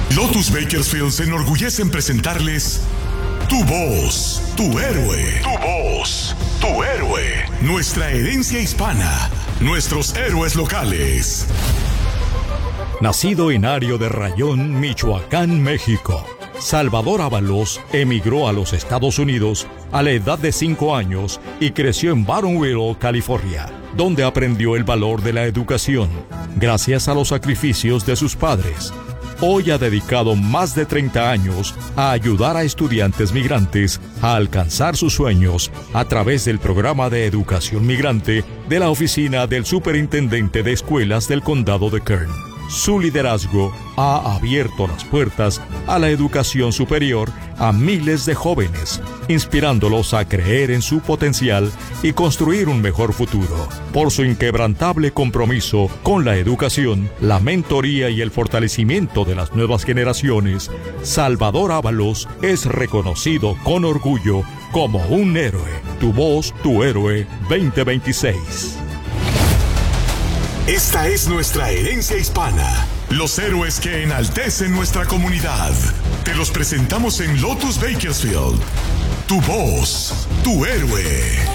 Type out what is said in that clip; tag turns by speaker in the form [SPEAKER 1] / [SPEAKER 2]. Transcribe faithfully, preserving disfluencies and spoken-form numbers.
[SPEAKER 1] Lotus Bakersfield se enorgullece en presentarles Tu Voz, Tu Héroe. Tu Voz, Tu Héroe. Nuestra herencia hispana, nuestros héroes locales.
[SPEAKER 2] Nacido en Ario de Rayón, Michoacán, México, Salvador Ábalos emigró a los Estados Unidos a la edad de cinco años y creció en Barronville, California, donde aprendió el valor de la educación, gracias a los sacrificios de sus padres. Hoy ha dedicado más de treinta años a ayudar a estudiantes migrantes a alcanzar sus sueños a través del programa de educación migrante de la Oficina del Superintendente de Escuelas del Condado de Kern. Su liderazgo ha abierto las puertas a la educación superior a miles de jóvenes, inspirándolos a creer en su potencial y construir un mejor futuro. Por su inquebrantable compromiso con la educación, la mentoría y el fortalecimiento de las nuevas generaciones, Salvador Ábalos es reconocido con orgullo como un héroe. Tu Voz, Tu Héroe veinte veintiséis.
[SPEAKER 1] Esta es nuestra herencia hispana. Los héroes que enaltecen nuestra comunidad. Te los presentamos en Lotus Bakersfield. Tu Voz, Tu Héroe.